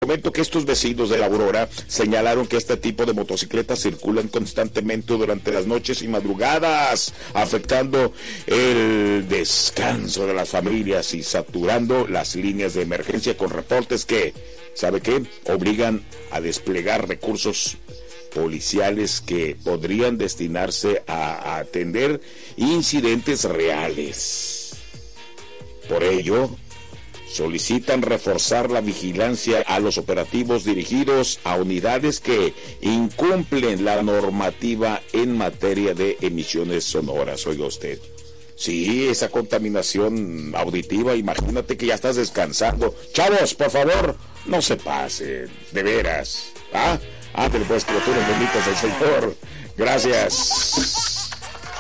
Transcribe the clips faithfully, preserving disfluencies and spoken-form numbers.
comento que estos vecinos de La Aurora señalaron que este tipo de motocicletas circulan constantemente durante las noches y madrugadas, afectando el descanso de las familias y saturando las líneas de emergencia con reportes que, ¿sabe qué?, obligan a desplegar recursos policiales que podrían destinarse a, a atender incidentes reales. Por ello, solicitan reforzar la vigilancia a los operativos dirigidos a unidades que incumplen la normativa en materia de emisiones sonoras. Oiga usted. Sí, esa contaminación auditiva, imagínate que ya estás descansando. Chavos, por favor, no se pasen, de veras. ¿Ah? Ándale pues, criaturas benditas del Señor. Gracias.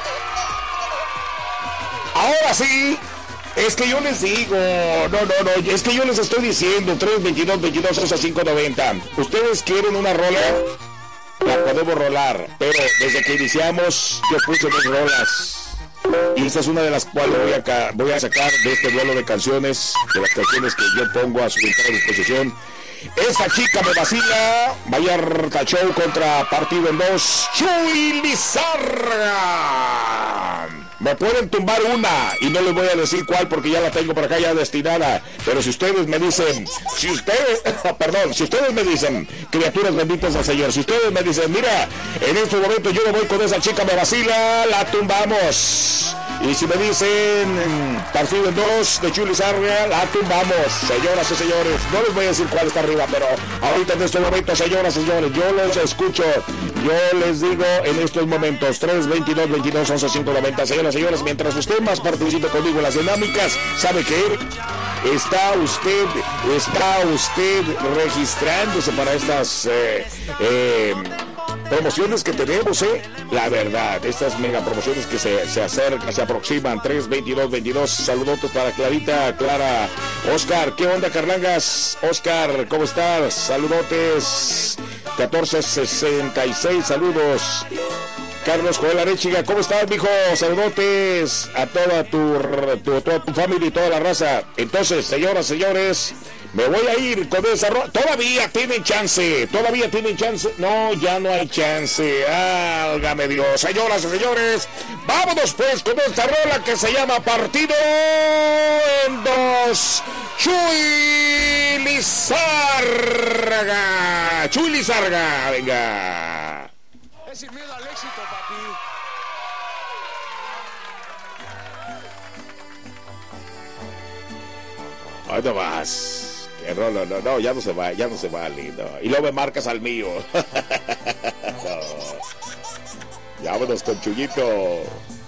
Ahora sí, es que yo les digo, no, no, no, es que yo les estoy diciendo, tres veintidós, veintidós, once, cinco noventa. ¿Ustedes quieren una rola? La podemos rolar, pero desde que iniciamos yo puse dos rolas. Y esta es una de las cuales voy a, voy a sacar de este duelo de canciones, de las canciones que yo pongo a su entera disposición. Esta chica me vacila. Vallarta Show contra Partido en Dos. Chuy Lizárraga. Me pueden tumbar una y no les voy a decir cuál porque ya la tengo por acá ya destinada. Pero si ustedes me dicen, si ustedes, perdón, si ustedes me dicen, criaturas benditas del Señor, si ustedes me dicen, mira, en este momento yo me voy con esa chica me vacila, la tumbamos. Y si me dicen Partido en Dos de Chuy Lizárraga, la tumbamos, señoras y señores. No les voy a decir cuál está arriba, pero ahorita en este momento, señoras y señores, yo los escucho. Yo les digo en estos momentos, tres veintidós, veintidós, once, cinco noventa, señoras y señores, mientras usted más participe conmigo en las dinámicas, ¿sabe qué? Está usted, está usted registrándose para estas eh, eh, promociones que tenemos, ¿eh? La verdad, estas mega promociones que se, se acercan, se aproximan. Tres veintidós, veintidós, saludotes para Clarita, Clara, Oscar, ¿qué onda, Carlangas? Oscar, ¿cómo estás? Saludotes. catorce sesenta y seis, saludos. Carlos Joel Arechiga, ¿cómo estás, mijo? Saludotes a toda tu, tu, toda tu familia y toda la raza. Entonces, señoras, señores, me voy a ir con esa rola. Todavía tienen chance, todavía tienen chance. No, ya no hay chance. Álgame Dios. Señoras y señores, vámonos pues con esta rola que se llama Partido en Dos. Chuy Lizárraga. Chuy Lizárraga, venga. Es sin miedo al éxito, papi. Ahí no vas. Que no, no, no, no, ya no se va, ya no se vale, no. Y luego me marcas al mío. No. Ya vámonos con Chuyito.